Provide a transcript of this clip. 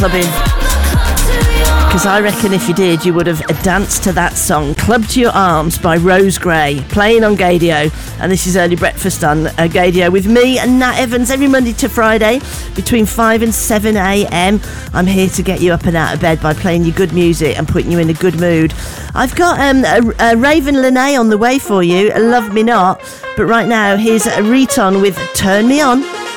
Clubbing. Because I reckon if you did, you would have danced to that song, Club to Your Arms by Rose Gray, playing on Gaydio. And this is Early Breakfast on Gaydio with me and Nat Evans every Monday to Friday between 5 and 7 a.m. I'm here to get you up and out of bed by playing you good music and putting you in a good mood. I've got a Raven Lenae on the way for you, Love Me Not. But right now, here's Riton with Turn Me On.